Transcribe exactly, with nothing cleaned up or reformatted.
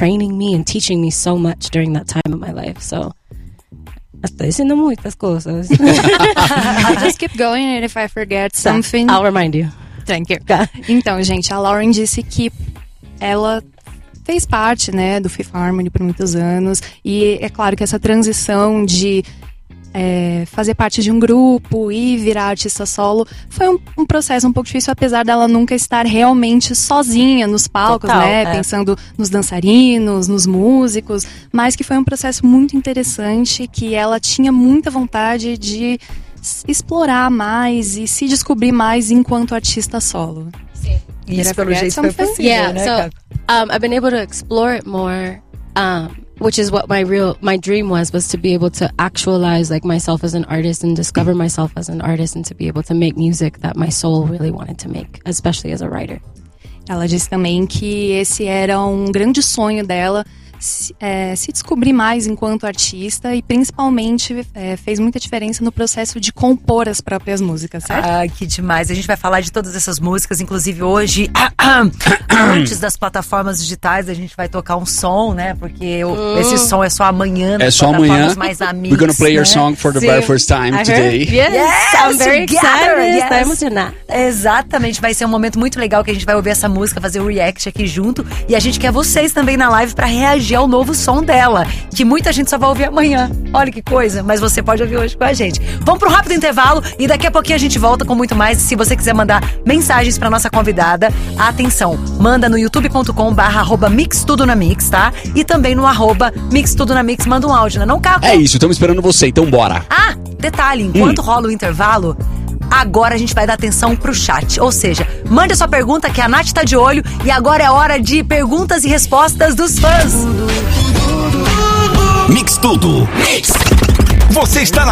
training me and teaching me so much during that time of my life. So, estoy diciendo muitas coisas. I'll just keep going and if I forget something, I'll remind you. Thank you. Então, gente, a Lauren disse que ela fez parte, né, do Fifth Harmony por muitos anos. E é claro que essa transição de É, fazer parte de um grupo e virar artista solo foi um, um processo um pouco difícil, apesar dela nunca estar realmente sozinha nos palcos, Total, né? é. Pensando nos dançarinos, nos músicos, mas que foi um processo muito interessante, que ela tinha muita vontade de explorar mais e se descobrir mais enquanto artista solo. Sim. Isso, pelo jeito, foi possível, yeah, né, so um, I've been able to explore it more. Um, Which is what my real my dream was was to be able to actualize like myself as an artist and discover myself as an artist and to be able to make music that my soul really wanted to make, especially as a writer. Ela disse também que esse era um grande sonho dela, se, é, se descobrir mais enquanto artista e principalmente é, fez muita diferença no processo de compor as próprias músicas, certo? Ah, que demais. A gente vai falar de todas essas músicas, inclusive hoje, antes das plataformas digitais, a gente vai tocar um som, né? Porque o, esse som é só amanhã. É só amanhã. Mais amigos, We're gonna play né? your song for the Sim. very first time I today. Heard? Yes, Yes, I'm very together, excited. yes. Estou emocionada. Exatamente, vai ser um momento muito legal que a gente vai ouvir essa música, fazer o react aqui junto. E a gente quer vocês também na live pra reagir ao novo som dela, que muita gente só vai ouvir amanhã. Olha que coisa, mas você pode ouvir hoje com a gente. Vamos pro rápido intervalo e daqui a pouquinho a gente volta com muito mais. Se você quiser mandar mensagens pra nossa convidada, atenção, manda no youtube ponto com barra arroba mix tudo na mix, tá? E também no arroba mix tudo na mix, manda um áudio, né? Não, Caco? É isso, estamos esperando você, então bora. Ah, detalhe, enquanto hum. rola o intervalo, agora a gente vai dar atenção pro chat. Ou seja, mande a sua pergunta que a Nath tá de olho e agora é hora de perguntas e respostas dos fãs. Mix Tudo. Mix. Você está na